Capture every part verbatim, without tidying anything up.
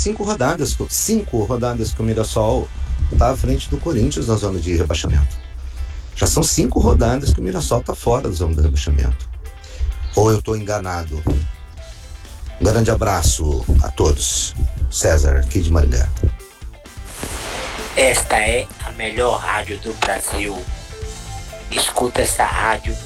cinco rodadas, cinco rodadas que o Mirassol está à frente do Corinthians na zona de rebaixamento. Já são cinco rodadas que o Mirassol está fora da zona de rebaixamento. Ou eu estou enganado? Um grande abraço a todos. César, aqui de Maringá. Esta é a melhor rádio do Brasil. Escuta essa rádio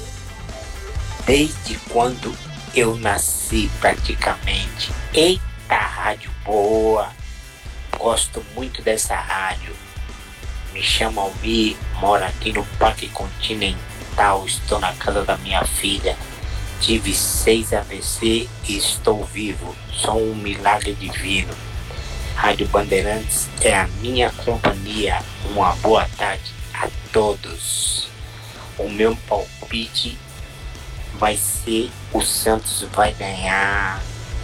desde quando eu nasci praticamente. Eita, rádio boa! Gosto muito dessa rádio. Me chamo Almir, moro aqui no Parque Continental. Estou na casa da minha filha. Tive seis A V C e estou vivo. Sou um milagre divino. Rádio Bandeirantes é a minha companhia. Uma boa tarde a todos. O meu palpite vai ser: o Santos vai ganhar.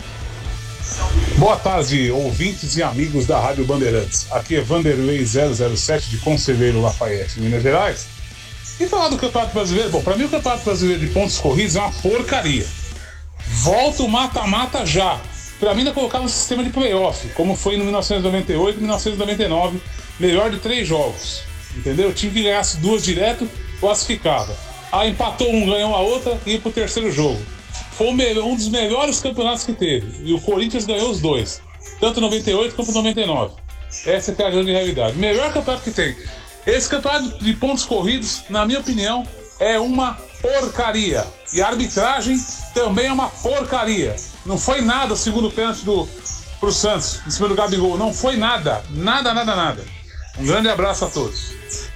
Boa tarde, ouvintes e amigos da Rádio Bandeirantes. Aqui é Vanderlei zero zero sete de Conselheiro Lafayette, Minas Gerais. E falar do Campeonato Brasileiro, bom, pra mim o Campeonato Brasileiro de pontos corridos é uma porcaria. Volta o mata-mata já. Pra mim ainda colocar um sistema de playoff, como foi em mil novecentos e noventa e oito e mil novecentos e noventa e nove, melhor de três jogos. Entendeu? O time que ganhasse duas direto, classificava. Aí empatou um, ganhou a outra e ia pro terceiro jogo. Foi um dos melhores campeonatos que teve. E o Corinthians ganhou os dois. Tanto noventa e oito como noventa e nove. Essa é a grande realidade. Melhor campeonato que tem. Esse campeonato de pontos corridos, na minha opinião, é uma porcaria. E a arbitragem também é uma porcaria. Não foi nada o segundo pênalti do, pro Santos, em cima do Gabigol. Não foi nada. Nada, nada, nada. Um grande abraço a todos.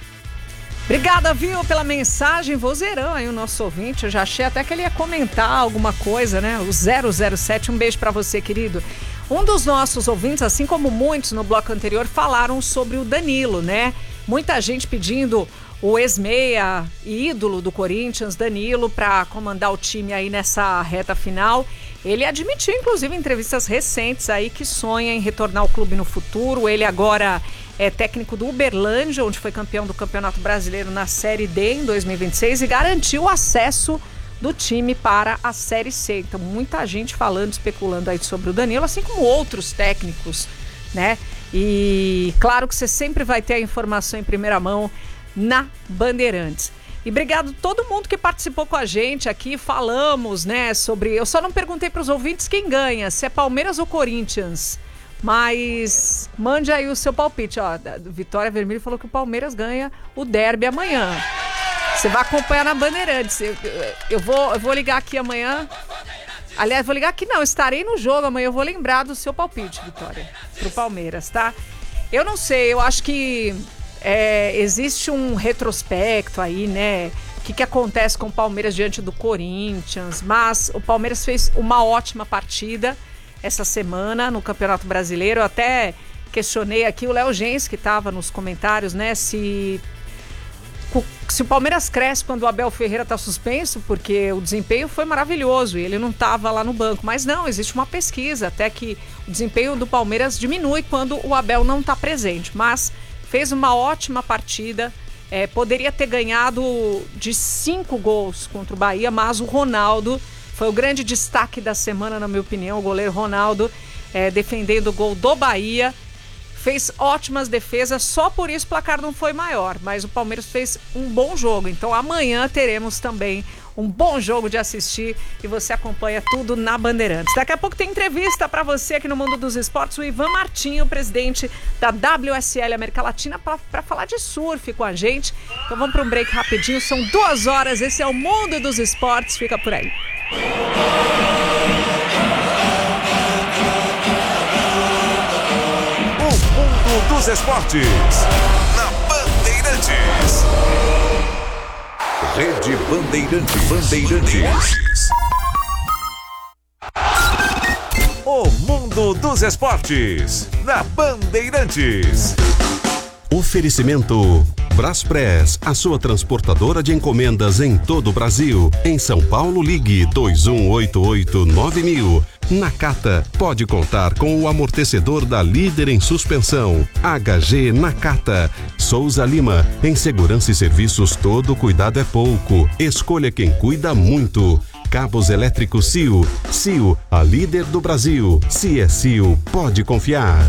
Obrigada, viu, pela mensagem. Vozeirão aí, o nosso ouvinte. Eu já achei até que ele ia comentar alguma coisa, né? O zero zero sete, um beijo pra você, querido. Um dos nossos ouvintes, assim como muitos no bloco anterior, falaram sobre o Danilo, né? Muita gente pedindo o ex-meia e ídolo do Corinthians, Danilo, para comandar o time aí nessa reta final. Ele admitiu, inclusive, em entrevistas recentes aí, que sonha em retornar ao clube no futuro. Ele agora é técnico do Uberlândia, onde foi campeão do Campeonato Brasileiro na Série D em dois mil e vinte e seis e garantiu o acesso do time para a Série C. Então, muita gente falando, especulando aí sobre o Danilo, assim como outros técnicos, né? E claro que você sempre vai ter a informação em primeira mão na Bandeirantes. E obrigado a todo mundo que participou com a gente aqui, falamos, né, sobre... Eu só não perguntei para os ouvintes quem ganha, se é Palmeiras ou Corinthians, mas mande aí o seu palpite, ó. Vitória Vermelho falou que o Palmeiras ganha o derby amanhã. Você vai acompanhar na Bandeirantes. Eu, eu, vou, eu vou ligar aqui amanhã. Aliás, vou ligar aqui não, estarei no jogo amanhã, eu vou lembrar do seu palpite, Vitória, pro Palmeiras, tá? Eu não sei, eu acho que é, existe um retrospecto aí, né? O que, que acontece com o Palmeiras diante do Corinthians, mas o Palmeiras fez uma ótima partida essa semana no Campeonato Brasileiro. Eu até questionei aqui o Léo Gens, que estava nos comentários, né, se... Se o Palmeiras cresce quando o Abel Ferreira está suspenso, porque o desempenho foi maravilhoso e ele não estava lá no banco. Mas não, existe uma pesquisa até que o desempenho do Palmeiras diminui quando o Abel não está presente. Mas fez uma ótima partida, é, poderia ter ganhado de cinco gols contra o Bahia, mas o Ronaldo foi o grande destaque da semana, na minha opinião. O goleiro Ronaldo é, defendendo o gol do Bahia. Fez ótimas defesas, só por isso o placar não foi maior, mas o Palmeiras fez um bom jogo. Então amanhã teremos também um bom jogo de assistir e você acompanha tudo na Bandeirantes. Daqui a pouco tem entrevista para você aqui no Mundo dos Esportes, o Ivan Martinho, presidente da W S L América Latina, para falar de surf com a gente. Então vamos para um break rapidinho, são duas horas, esse é o Mundo dos Esportes, fica por aí. Dos esportes, na Bandeirantes. Rede Bandeirantes. Bandeirantes. O Mundo dos Esportes, na Bandeirantes. Oferecimento Braspress, a sua transportadora de encomendas em todo o Brasil. Em São Paulo, ligue dois um oito oito nove mil. Nakata, pode contar com o amortecedor da líder em suspensão. H G Nakata. Souza Lima, em segurança e serviços todo cuidado é pouco. Escolha quem cuida muito. Cabos elétricos C I O. C I O, a líder do Brasil. Se é C I O, pode confiar.